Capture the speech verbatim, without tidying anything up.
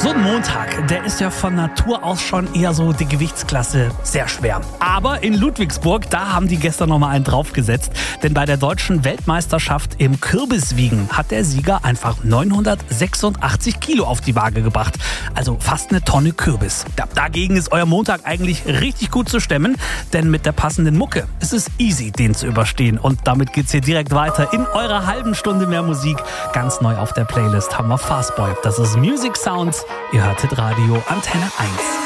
So ein Montag, der ist ja von Natur aus schon eher so die Gewichtsklasse sehr schwer. Aber in Ludwigsburg, da haben die gestern noch mal einen draufgesetzt. Denn bei der deutschen Weltmeisterschaft im Kürbiswiegen hat der Sieger einfach neunhundertsechsundachtzig Kilo auf die Waage gebracht. Also fast eine Tonne Kürbis. Ja, dagegen ist euer Montag eigentlich richtig gut zu stemmen. Denn mit der passenden Mucke ist es easy, den zu überstehen. Und damit geht's hier direkt weiter in eurer halben Stunde mehr Musik. Ganz neu auf der Playlist haben wir Fastboy. Das ist Music Sounds. Ihr hörtet Radio Antenne eins.